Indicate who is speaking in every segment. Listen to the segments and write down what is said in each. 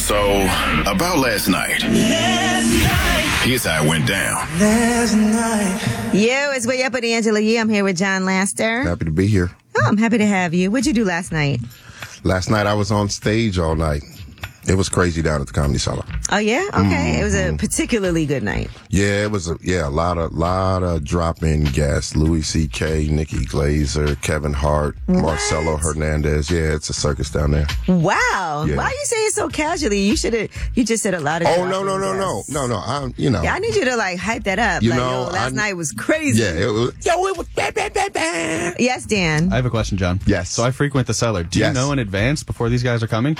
Speaker 1: So, about last night. Here's how it went down.
Speaker 2: Last night.
Speaker 3: Yo, it's Way Up with Angela Yee. I'm here with John Laster.
Speaker 4: Happy to be here.
Speaker 3: Oh, I'm happy to have you. What'd you do last night?
Speaker 4: Last night I was on stage all night. It was crazy down at the Comedy Cellar.
Speaker 3: Oh, yeah? Okay. It was a particularly good night.
Speaker 4: Yeah, it was a lot of drop-in guests. Louis C.K., Nikki Glazer, Kevin Hart, Marcelo Hernandez. Yeah, it's a circus down there.
Speaker 3: Wow.
Speaker 4: Yeah.
Speaker 3: Why are you saying it so casually? You just said a lot of
Speaker 4: Oh, no.
Speaker 3: Yeah, I need you to hype that up. Last night was crazy.
Speaker 4: Yeah, it was bad.
Speaker 3: Yes, Dan.
Speaker 5: I have a question, John.
Speaker 4: Yes.
Speaker 5: So I frequent the Cellar. Do you know in advance before these guys are coming?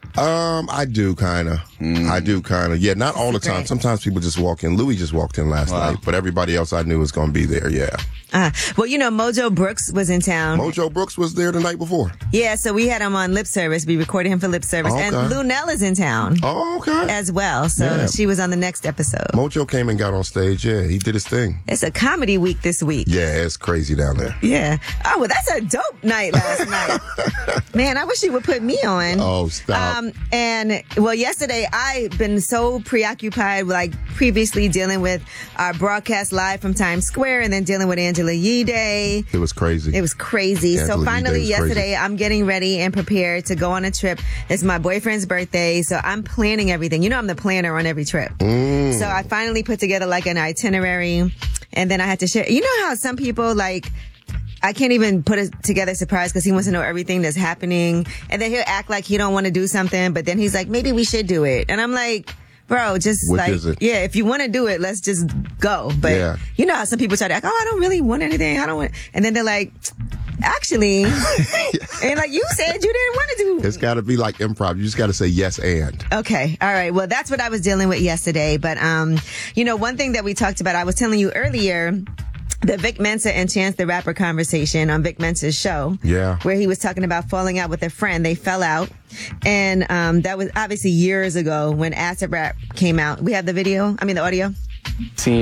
Speaker 4: I do kind of. Yeah, not all the time.
Speaker 3: Secret.
Speaker 4: Sometimes people just walk in. Louis just walked in last night, but everybody else I knew was going to be there, yeah.
Speaker 3: Well, Mojo Brooks was in town.
Speaker 4: Mojo Brooks was there the night before.
Speaker 3: Yeah, so we had him on Lip Service. We recorded him for Lip Service.
Speaker 4: Okay.
Speaker 3: And Lunell is in town.
Speaker 4: Oh, okay.
Speaker 3: As well. So she was on the next episode.
Speaker 4: Mojo came and got on stage. Yeah, he did his thing.
Speaker 3: It's a comedy week this week.
Speaker 4: Yeah, it's crazy down there.
Speaker 3: Yeah. Oh, well, that's a dope night last night. Man, I wish you would put me on.
Speaker 4: Oh, stop.
Speaker 3: Yesterday I've been so preoccupied with previously dealing with our broadcast live from Times Square and then dealing with Angela Yee Day.
Speaker 4: It was crazy.
Speaker 3: It was crazy.
Speaker 4: Angela
Speaker 3: So
Speaker 4: Yee
Speaker 3: finally
Speaker 4: Day was
Speaker 3: yesterday
Speaker 4: crazy.
Speaker 3: I'm getting ready and prepared to go on a trip. It's my boyfriend's birthday, so I'm planning everything. I'm the planner on every trip. So I finally put together an itinerary, and then I had to share. You know how some people I can't even put it together surprise because he wants to know everything that's happening. And then he'll act like he don't want to do something, but then he's like, maybe we should do it. And I'm like, bro, just
Speaker 4: Which is it?
Speaker 3: yeah, if you want to do it, let's just go. But you know how some people try to act, I don't really want anything. I don't want, and then they're like, actually, and you said you didn't want to do.
Speaker 4: It's got to be like improv. You just got to say yes and.
Speaker 3: Okay. All right. Well, that's what I was dealing with yesterday. But, one thing that we talked about, I was telling you earlier, the Vic Mensa and Chance the Rapper conversation on Vic Mensa's show.
Speaker 4: Yeah.
Speaker 3: Where he was talking about falling out with a friend. They fell out. And that was obviously years ago when Acid Rap came out. We have the audio?